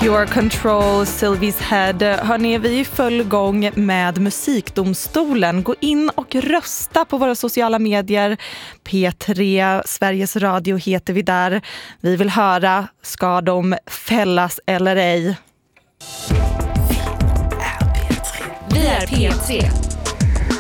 Pure Control, Sylvie's Head. Hörrni, vi är i full gång med Musikdomstolen. Gå in och rösta på våra sociala medier. P3, Sveriges Radio heter vi där. Vi vill höra, ska de fällas eller ej? Vi är P3.